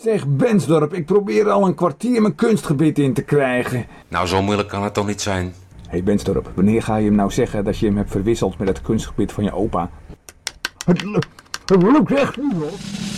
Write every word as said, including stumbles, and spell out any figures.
Zeg, Bensdorp, ik probeer al een kwartier mijn kunstgebied in te krijgen. Nou, zo moeilijk kan het toch niet zijn? Hé hey Bensdorp, wanneer ga je hem nou zeggen dat je hem hebt verwisseld met het kunstgebied van je opa? Het, het lukt echt niet, hoor.